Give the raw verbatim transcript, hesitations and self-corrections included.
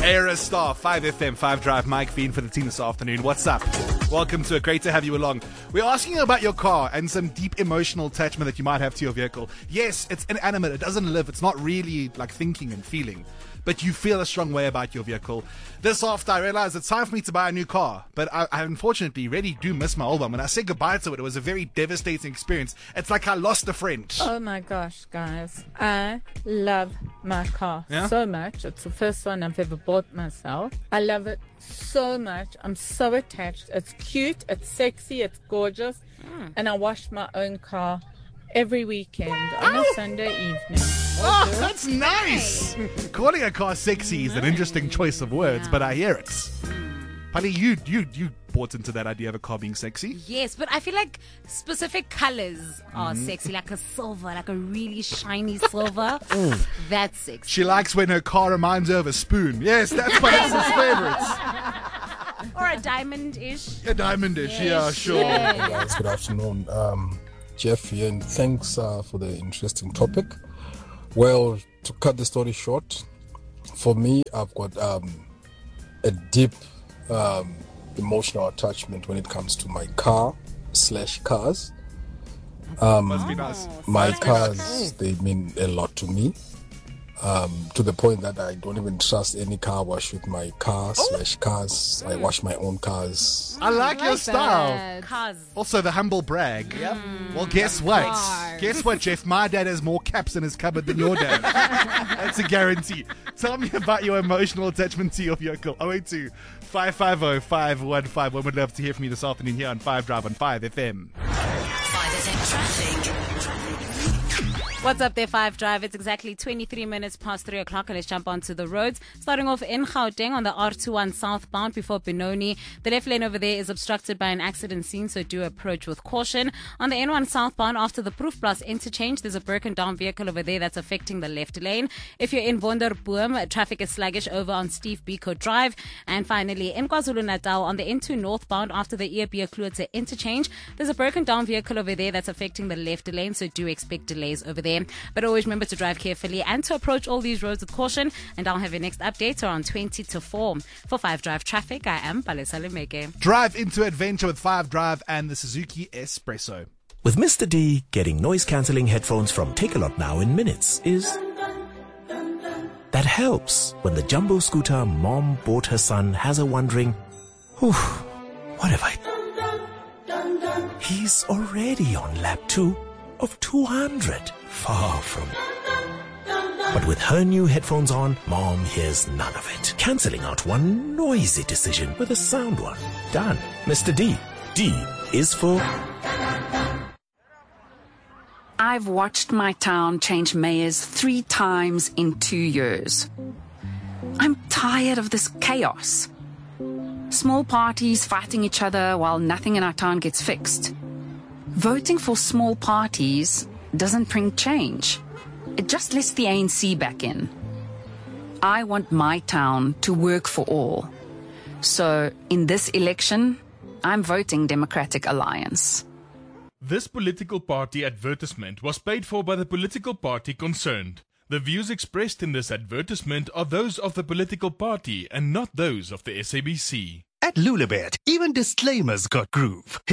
Era Star, five F M, five Drive, Mike Veen for the team this afternoon. What's up? Welcome to it. Great to have you along. We're asking you about your car and some deep emotional attachment that you might have to your vehicle. Yes, it's inanimate. It doesn't live. It's not really like thinking and feeling. But you feel a strong way about your vehicle. This after I realized it's time for me to buy a new car. But I, I unfortunately really do miss my old one. When I said goodbye to it, it was a very devastating experience. It's like I lost a friend. Oh my gosh, guys. I love my car Yeah? so much. It's the first one I've ever bought myself. I love it so much. I'm so attached. It's cute, it's sexy, it's gorgeous. Mm. And I wash my own car every weekend on a Sunday evening. Oh, that's nice. Calling a car sexy is an interesting choice of words, but I hear it. Pali, you, you, you bought into that idea of a car being sexy? Yes, but I feel like specific colors are mm-hmm. sexy, like a silver, like a really shiny silver. That's sexy. She likes when her car reminds her of a spoon. Yes, that's Pali's favorites. Or a diamond-ish. A diamond-ish, yes. yeah, sure. Yeah. Hey guys, good afternoon. Um, Jeff here, and thanks uh, for the interesting topic. Well, to cut the story short, for me, I've got um, a deep um, emotional attachment when it comes to my car slash cars. Um, Must be nice. My Must be cars, nice. they mean a lot to me. Um, to the point that I don't even trust any car wash with my car slash cars. I wash my own cars. I like, your style. Cars. Also, the humble brag. Yep. Well, guess what? Cars. Guess what, Jeff? My dad has more caps in his cupboard than your dad. That's a guarantee. Tell me about your emotional attachment to your vehicle. oh eight two, five five zero, five one five one. We'd love to hear from you this afternoon here on five Drive on five F M. five F M traffic. What's up there, five Drive? It's exactly twenty-three minutes past three o'clock, and let's jump onto the roads. Starting off in Gauteng on the R twenty-one southbound before Benoni. The left lane over there is obstructed by an accident scene, so do approach with caution. On the N one southbound after the Proefplaas interchange, there's a broken down vehicle over there that's affecting the left lane. If you're in Wonderboom, traffic is sluggish over on Steve Biko Drive. And finally, in KwaZulu-Natal on the N two northbound after the Earbie-Klute interchange, there's a broken down vehicle over there that's affecting the left lane, so do expect delays over there. But always remember to drive carefully and to approach all these roads with caution. And I'll have your next update around twenty to four. For five Drive Traffic, I am Palesa Lemeke. Drive into adventure with five Drive and the Suzuki Espresso. With Mister D, getting noise-cancelling headphones from Takealot now in minutes is... That helps when the jumbo scooter mom bought her son has her wondering, whew, what have I... He's already on lap two of two hundred. Far from. But with her new headphones on, Mom hears none of it, cancelling out one noisy decision with a sound one. Done. Mister D. D is for... I've watched my town change mayors three times in two years. I'm tired of this chaos. Small parties fighting each other while nothing in our town gets fixed. Voting for small parties doesn't bring change. It just lets the A N C back in. I want my town to work for all. So, in this election, I'm voting Democratic Alliance. This political party advertisement was paid for by the political party concerned. The views expressed in this advertisement are those of the political party and not those of the S A B C. At Lulabet, even disclaimers got groove.